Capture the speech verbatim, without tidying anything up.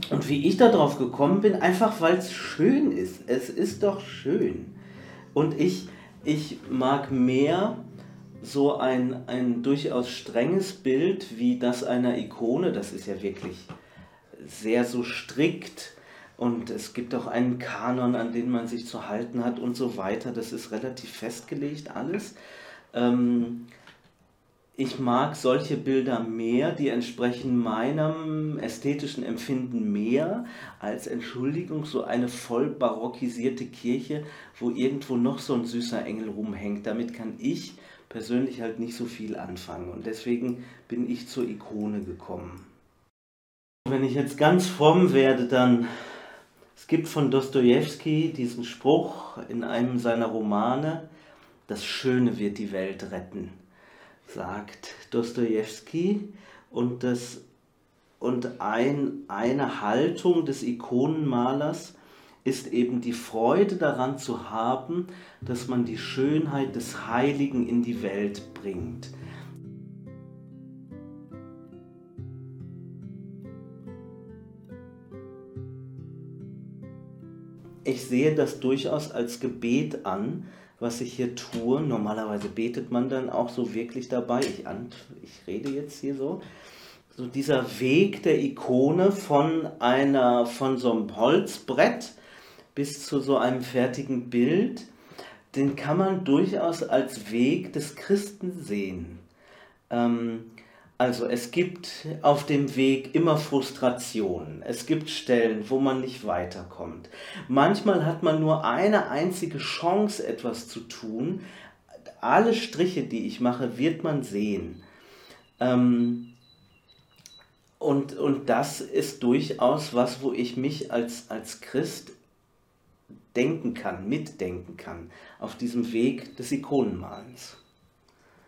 Und wie ich darauf gekommen bin, einfach weil es schön ist. Es ist doch schön. Und ich, ich mag mehr so ein, ein durchaus strenges Bild wie das einer Ikone. Das ist ja wirklich sehr so strikt. Und es gibt auch einen Kanon, an den man sich zu halten hat und so weiter. Das ist relativ festgelegt alles. Ähm, Ich mag solche Bilder mehr, die entsprechen meinem ästhetischen Empfinden mehr als, Entschuldigung, so eine voll barockisierte Kirche, wo irgendwo noch so ein süßer Engel rumhängt. Damit kann ich persönlich halt nicht so viel anfangen und deswegen bin ich zur Ikone gekommen. Wenn ich jetzt ganz fromm werde, dann, es gibt von Dostojewski diesen Spruch in einem seiner Romane: Das Schöne wird die Welt retten, sagt Dostojewski. Und, das, und ein, eine Haltung des Ikonenmalers ist eben die Freude daran zu haben, dass man die Schönheit des Heiligen in die Welt bringt. Ich sehe das durchaus als Gebet an, was ich hier tue. Normalerweise betet man dann auch so wirklich dabei. Ich, ich rede jetzt hier so. So dieser Weg der Ikone von, einer, von so einem Holzbrett bis zu so einem fertigen Bild, den kann man durchaus als Weg des Christen sehen. Ähm, also es gibt auf dem Weg immer Frustrationen. Es gibt Stellen, wo man nicht weiterkommt. Manchmal hat man nur eine einzige Chance, etwas zu tun. Alle Striche, die ich mache, wird man sehen. Ähm, und, und das ist durchaus was, wo ich mich als, als Christ denken kann, mitdenken kann, auf diesem Weg des Ikonenmalens.